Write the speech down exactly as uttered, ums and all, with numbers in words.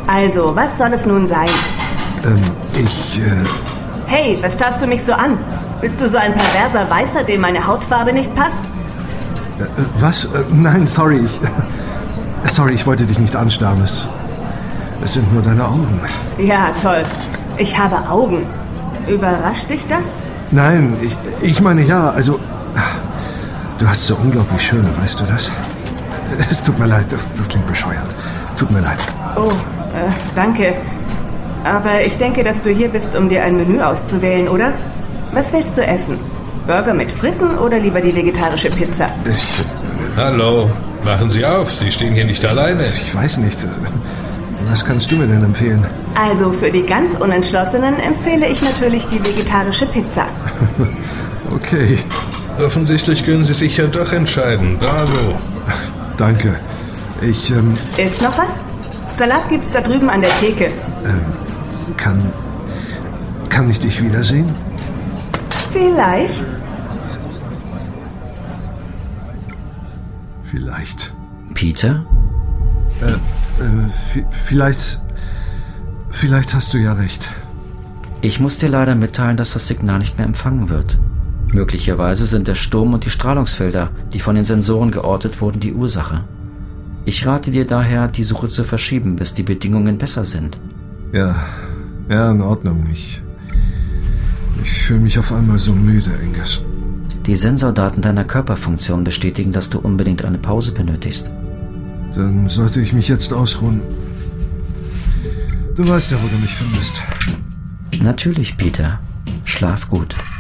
Also, was soll es nun sein? Ähm, ich, äh... Hey, was starrst du mich so an? Bist du so ein perverser Weißer, dem meine Hautfarbe nicht passt? Äh, was? Äh, nein, sorry, ich... Sorry, ich wollte dich nicht anstarren. Es, es sind nur deine Augen. Ja, toll. Ich habe Augen. Überrascht dich das? Nein, ich, ich meine ja, also... Du hast so unglaublich schöne, weißt du das? Es tut mir leid, das, das klingt bescheuert. Tut mir leid. Oh, äh, danke. Aber ich denke, dass du hier bist, um dir ein Menü auszuwählen, oder? Was willst du essen? Burger mit Fritten oder lieber die vegetarische Pizza? Ich... Hallo, machen Sie auf, Sie stehen hier nicht alleine. Ich weiß nicht. Was kannst du mir denn empfehlen? Also für die ganz Unentschlossenen empfehle ich natürlich die vegetarische Pizza. Okay. Offensichtlich können Sie sich ja doch entscheiden. Bravo. Danke. Ich, ähm... Ist noch was? Salat gibt's da drüben an der Theke. Ähm, kann... Kann ich dich wiedersehen? Vielleicht. Vielleicht. Peter? Äh, äh, v- vielleicht... Vielleicht hast du ja recht. Ich muss dir leider mitteilen, dass das Signal nicht mehr empfangen wird. Möglicherweise sind der Sturm und die Strahlungsfelder, die von den Sensoren geortet wurden, die Ursache. Ich rate dir daher, die Suche zu verschieben, bis die Bedingungen besser sind. Ja, ja, in Ordnung. Ich... Ich fühle mich auf einmal so müde, Angus. Die Sensordaten deiner Körperfunktion bestätigen, dass du unbedingt eine Pause benötigst. Dann sollte ich mich jetzt ausruhen. Du weißt ja, wo du mich findest. Natürlich, Peter. Schlaf gut.